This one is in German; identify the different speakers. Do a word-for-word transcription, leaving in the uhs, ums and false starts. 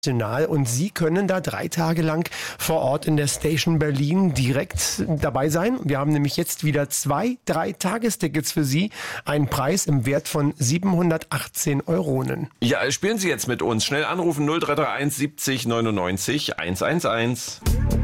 Speaker 1: Und Sie können da drei Tage lang vor Ort in der Station Berlin direkt dabei sein. Wir haben nämlich jetzt wieder zwei drei Tagestickets für Sie. Einen Preis im Wert von siebenhundertachtzehn Euronen.
Speaker 2: Ja, spielen Sie jetzt mit uns. Schnell anrufen null drei drei eins siebzig neunundneunzig hundertelf.